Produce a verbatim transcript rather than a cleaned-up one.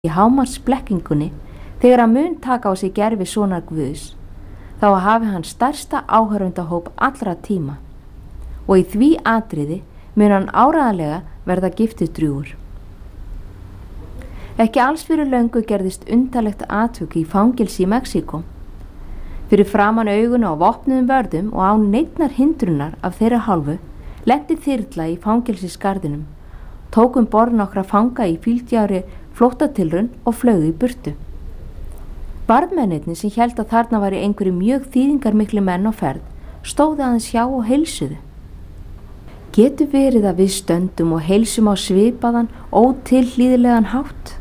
í hámarksblekkingunni þegar hann mun taka á sig gervi sonar Guðs, þá hafi hann stærsta áhorfendahóp allra tíma og í því atriði mun hann áreiðanlega verða giftisdrjúgur. Ekki alls fyrir löngu gerðist undarlegt atvik í fangelsi í Mexíkó. Fyrir framan augun á vopnuðum vörðum og án neinnar hindrunar af þeirra hálfu lenti þyrla í fangelsisgarðinum, tók um borð nokkra fanga í fíldjári flóttatilraun og flaug í burtu. Varðmennirnir sem hélt að þarna væri einhverju mjög þýðingarmikli menn á ferð stóðu aðeins hjá og heilsuðu. Getur verið að við stöndum og heilsum á svipaðan ótilhlýðilegan hátt?